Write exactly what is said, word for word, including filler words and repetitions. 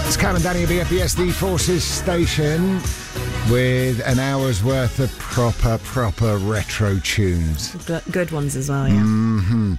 It's Cal and Danny B F B S, the Forces station, with an hour's worth of proper, proper retro tunes. Good, good ones as well, yeah. Mm-hmm.